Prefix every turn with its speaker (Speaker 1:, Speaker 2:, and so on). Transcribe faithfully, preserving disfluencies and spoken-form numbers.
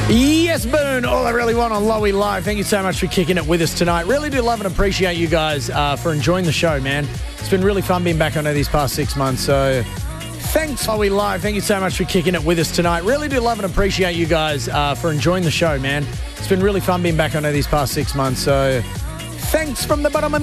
Speaker 1: Yes, Boone, all I really want on Lowy Live. Thank you so much for kicking it with us tonight. Really do love and appreciate you guys uh, for enjoying the show, man. It's been really fun being back on air these past six months, so thanks, Lowy Live. Thank you so much for kicking it with us tonight. Really do love and appreciate you guys uh, for enjoying the show, man. It's been really fun being back on air these past six months, so thanks from the bottom of